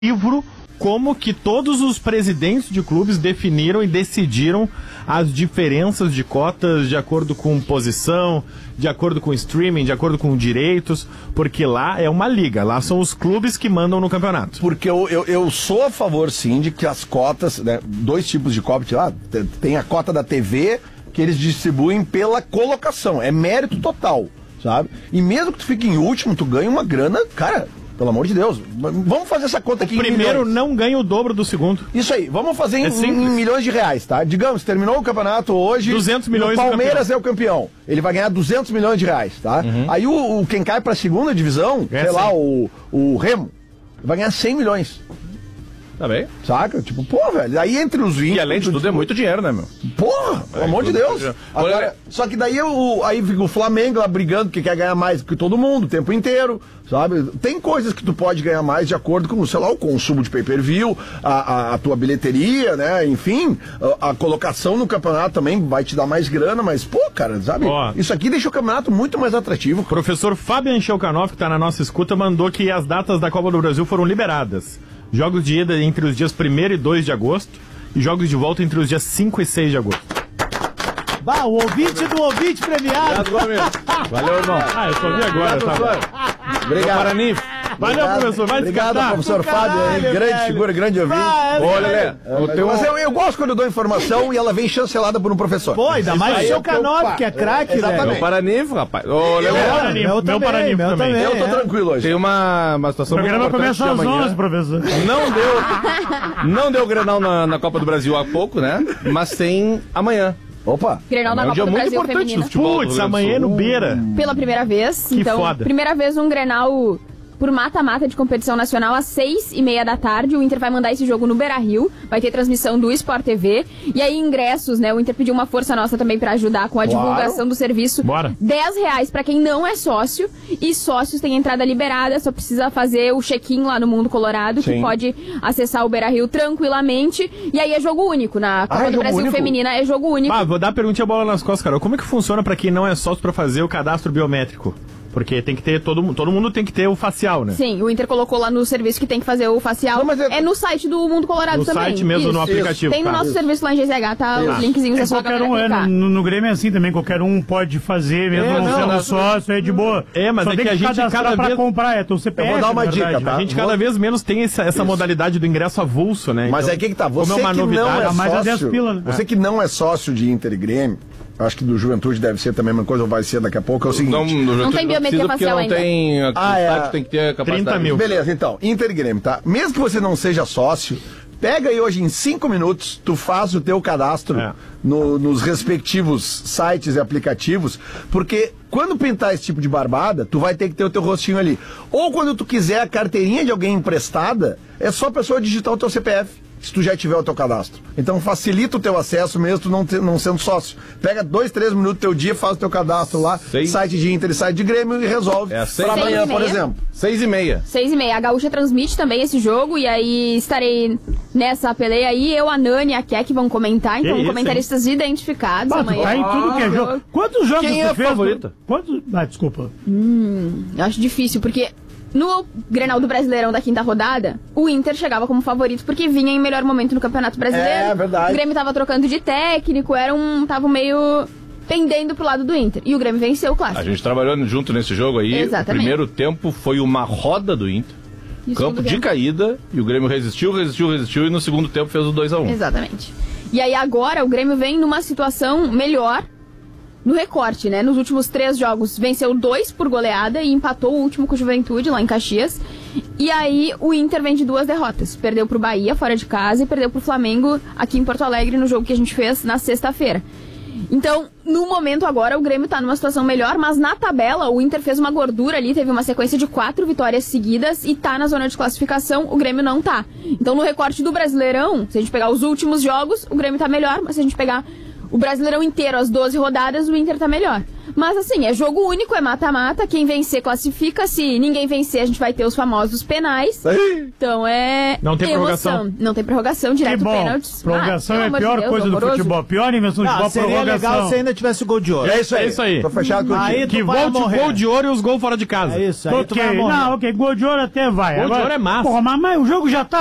livro como que todos os presidentes de clubes definiram e decidiram as diferenças de cotas de acordo com posição, de acordo com streaming, de acordo com direitos, porque lá é uma liga, lá são os clubes que mandam no campeonato. Porque eu sou a favor, sim, de que as cotas, né, 2 tipos de cota, lá, tem a cota da TV, que eles distribuem pela colocação, é mérito total, sabe? E mesmo que tu fique em último, tu ganha uma grana, cara... Pelo amor de Deus, vamos fazer essa conta aqui. O primeiro não ganha o dobro do segundo. Isso aí, vamos fazer em milhões de reais, tá? Digamos, terminou o campeonato hoje, 200 milhões. O Palmeiras é o campeão. Ele vai ganhar 200 milhões de reais, tá? Aí quem cai pra segunda divisão, lá, o Remo, vai ganhar 100 milhões. Tá bem? Saca? Tipo, pô, velho, aí entre os 20... E além de tudo é muito dinheiro, né, meu? Porra, pelo amor de Deus. Agora, só que daí aí fica o Flamengo lá brigando que quer ganhar mais que todo mundo o tempo inteiro, sabe? Tem coisas que tu pode ganhar mais de acordo com, sei lá, o consumo de pay-per-view, a tua bilheteria, né? Enfim, a colocação no campeonato também vai te dar mais grana, mas, pô, cara, sabe? Isso aqui deixa o campeonato muito mais atrativo. Professor Fabian Shelkanoff, que tá na nossa escuta, mandou que as datas da Copa do Brasil foram liberadas. Jogos de ida entre os dias 1º e 2 de agosto e jogos de volta entre os dias 5 e 6 de agosto. Bah, o ouvinte do ouvinte premiado. Valeu, irmão. Eu só vi agora, tá? Obrigado. Valeu, professor. Vai Obrigado, descansar. professor Fábio, grande figura, grande ouvinte. Ô, Lelê, Mas eu gosto quando eu dou informação e ela vem chancelada por um professor. Pô, ainda mais o seu Canove, que é craque, velho. Meu Paranif, rapaz. Ô, Lelê, Meu Paranif também. Eu tô tranquilo hoje. tem uma situação muito importante. O programa começa às 11, professor. Não deu Grenal na Copa do Brasil há pouco, né? Mas tem amanhã. Opa! Grenal na É um Copa dia do muito Brasil importante feminina. do futebol. Putz, amanhã no Beira. Pela primeira vez. Que então, foda. primeira vez um Grenal por mata-mata de competição nacional às 6:30 da tarde. O Inter vai mandar esse jogo no Beira-Rio. Vai ter transmissão do Sport TV. E aí, ingressos, né? O Inter pediu uma força nossa também pra ajudar com a divulgação do serviço. Bora. R$10 pra quem não é sócio. E sócios têm entrada liberada. Só precisa fazer o check-in lá no Mundo Colorado, que pode acessar o Beira-Rio tranquilamente. E aí é jogo único. Na Copa do Brasil único? Feminina é jogo único. Vou dar a perguntinha bola nas costas, cara. Como é que funciona pra quem não é sócio pra fazer o cadastro biométrico? Porque tem que ter, todo mundo tem que ter o facial, né? Sim, o Inter colocou lá no serviço que tem que fazer o facial. Não, mas é no site do Mundo Colorado no também. No site mesmo, no aplicativo. Tem no nosso serviço lá em GZH, tá? Os linkzinhos é só qualquer um, no Grêmio é assim também, qualquer um pode fazer, mesmo não sendo sócio, é de boa. Mas só é tem que a gente cadastrar pra comprar, teu CPF. Eu vou dar uma dica, tá? A gente cada vez menos tem essa modalidade do ingresso avulso, né? Mas então, é que tá, você como é uma que novidade, não é mais a 10 sócio, pila, né? você que não é sócio de Inter e Grêmio, acho que do Juventude deve ser também uma coisa, ou vai ser daqui a pouco, é o seguinte... Não tem biometria facial ainda. Tem que ter capacidade. 30 mil. Beleza, então, Inter e Grêmio, tá? Mesmo que você não seja sócio, pega aí hoje em 5 minutos, tu faz o teu cadastro nos respectivos sites e aplicativos, porque quando pintar esse tipo de barbada, tu vai ter que ter o teu rostinho ali. Ou quando tu quiser a carteirinha de alguém emprestada, é só a pessoa digitar o teu CPF. Se tu já tiver o teu cadastro. Então facilita o teu acesso mesmo tu não sendo sócio. Pega 2-3 minutos do teu dia, faz o teu cadastro lá, site de Inter e site de Grêmio e resolve. Pra amanhã, por exemplo. 6:30. 6:30. A Gaúcha transmite também esse jogo e aí estarei nessa peleia aí. Eu, a Nani e a Kek vão comentar. Então, comentaristas identificados amanhã. Tá em tudo que é jogo. Quantos jogos Quem tu fez? Favorita? Desculpa. Eu acho difícil, porque... No Grenal do Brasileirão da quinta rodada, o Inter chegava como favorito porque vinha em melhor momento no Campeonato Brasileiro. É verdade. O Grêmio tava trocando de técnico, tava meio pendendo pro lado do Inter. E o Grêmio venceu o clássico. A gente trabalhou junto nesse jogo aí. Exatamente. O primeiro tempo foi uma roda do Inter. Campo de caída, e o Grêmio resistiu, e no segundo tempo fez o 2-1. Exatamente. E aí agora o Grêmio vem numa situação melhor no recorte, né? Nos últimos 3 jogos venceu 2 por goleada e empatou o último com o Juventude lá em Caxias. E aí o Inter vem de 2 derrotas. Perdeu pro Bahia fora de casa e perdeu pro Flamengo aqui em Porto Alegre no jogo que a gente fez na sexta-feira. Então, no momento agora, o Grêmio tá numa situação melhor, mas na tabela o Inter fez uma gordura ali, teve uma sequência de 4 vitórias seguidas e tá na zona de classificação, o Grêmio não tá. Então, no recorte do Brasileirão, se a gente pegar os últimos jogos, o Grêmio tá melhor, mas se a gente pegar o Brasileirão inteiro, as 12 rodadas, o Inter tá melhor. Mas assim, é jogo único, é mata-mata. Quem vencer classifica. Se ninguém vencer, a gente vai ter os famosos penais. Então é. Não tem prorrogação. Não tem prorrogação, direto pênaltis. Prorrogação é a pior coisa do futebol. Pior invenção de futebol, seria prorrogação. legal se ainda tivesse o gol de ouro. É isso aí. É isso aí. Tô fechado contigo. Aí Que tu vai volte o morrer. gol de ouro e os gols fora de casa. É isso, aí tu vai morrer. Não, ok, gol de ouro até vai. Gol de ouro é massa. Porra, mas o jogo já tá